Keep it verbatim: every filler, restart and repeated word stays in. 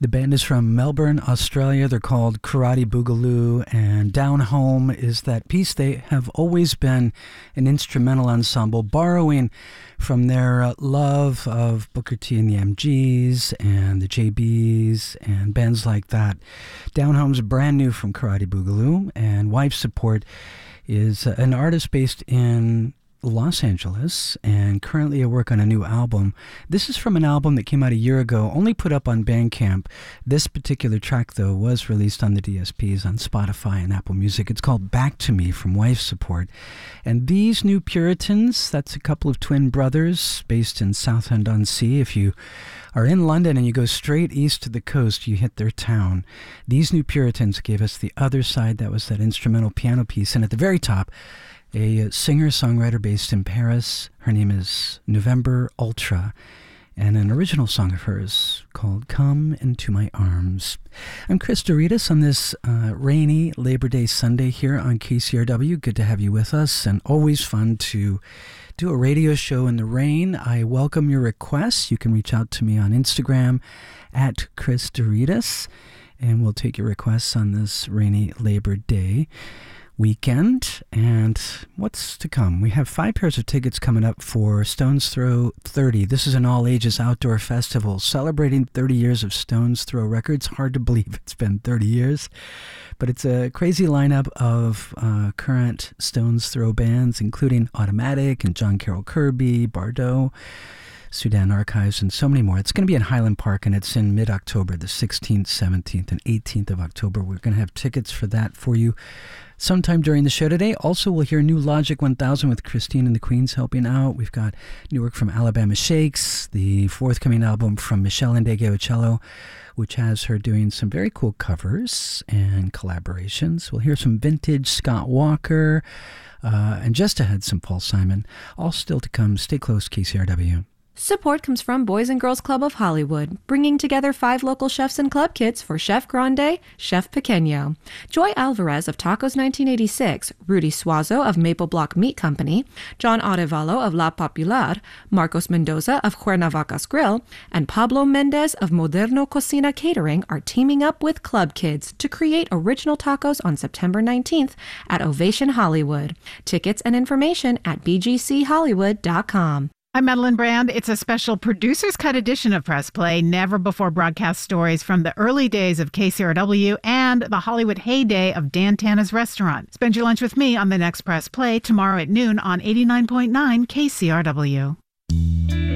The band is from Melbourne, Australia. They're called Karate Boogaloo, and Down Home is that piece. They have always been an instrumental ensemble, borrowing from their uh, love of Booker T and the M Gs and the J Bs and bands like that. Down Home's brand new from Karate Boogaloo, and Wife Support is uh, an artist based in Los Angeles and currently at work on a new album. This is from an album that came out a year ago, only put up on Bandcamp. This particular track, though, was released on the D S Ps on Spotify and Apple Music. It's called Back to Me from Wife Support. And these New Puritans, that's a couple of twin brothers based in Southend-on-Sea. If you are in London and you go straight east to the coast, you hit their town. These New Puritans gave us The Other Side. That was that instrumental piano piece. And at the very top, a singer-songwriter based in Paris. Her name is November Ultra, and an original song of hers called Come Into My Arms. I'm Chris Doritas on this uh, rainy Labor Day Sunday here on K C R W. Good to have you with us, and always fun to do a radio show in the rain. I welcome your requests. You can reach out to me on Instagram at Chris Doritas, and we'll take your requests on this rainy Labor Day weekend. And what's to come? We have five pairs of tickets coming up for Stones Throw thirty. This is an all-ages outdoor festival celebrating thirty years of Stones Throw records. Hard to believe it's been thirty years, but it's a crazy lineup of uh, current Stones Throw bands, including Automatic and John Carroll Kirby, Bardot, Sudan Archives, and so many more. It's going to be in Highland Park, and it's in mid-October, the sixteenth, seventeenth, and eighteenth of October. We're going to have tickets for that for you sometime during the show today. Also, we'll hear new Logic one thousand with Christine and the Queens helping out. We've got new work from Alabama Shakes, the forthcoming album from Michelle Ndegeocello, which has her doing some very cool covers and collaborations. We'll hear some vintage Scott Walker, uh, and just ahead, some Paul Simon. All still to come. Stay close, K C R W. Support comes from Boys and Girls Club of Hollywood, bringing together five local chefs and club kids for Chef Grande, Chef Pequeño, Joy Alvarez of Tacos nineteen eighty-six, Rudy Suazo of Maple Block Meat Company, John Arevalo of La Popular, Marcos Mendoza of Cuernavacas Grill, and Pablo Mendez of Moderno Cocina Catering are teaming up with club kids to create original tacos on September nineteenth at Ovation Hollywood. Tickets and information at b g c hollywood dot com. I'm Madeline Brand. It's a special Producer's Cut edition of Press Play, never-before-broadcast stories from the early days of K C R W and the Hollywood heyday of Dan Tana's Restaurant. Spend your lunch with me on the next Press Play tomorrow at noon on eighty-nine point nine K C R W.